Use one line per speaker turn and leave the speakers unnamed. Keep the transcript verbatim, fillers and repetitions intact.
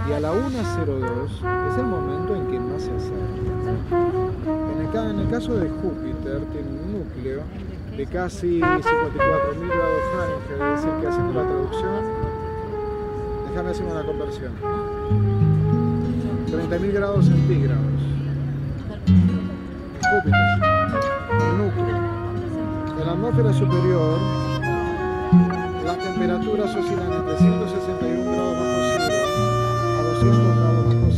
y a la una cero dos es el momento en que más se acerca. En el, en el caso de Júpiter tiene un núcleo de casi cincuenta y cuatro mil grados Fahrenheit, es decir que haciendo la traducción, déjame hacer una conversión, treinta mil grados centígrados. En Júpiter, el núcleo. En la atmósfera superior, las temperaturas oscilan entre ciento sesenta y uno grados bajo cero a doscientos grados